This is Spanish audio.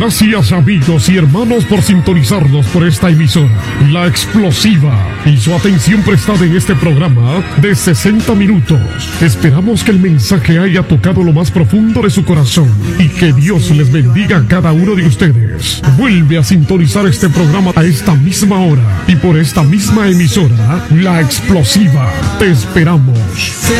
Gracias amigos y hermanos por sintonizarnos por esta emisora, La Explosiva, y su atención prestada en este programa de 60 minutos. Esperamos que el mensaje haya tocado lo más profundo de su corazón y que Dios les bendiga a cada uno de ustedes. Vuelve a sintonizar este programa a esta misma hora y por esta misma emisora, La Explosiva. Te esperamos.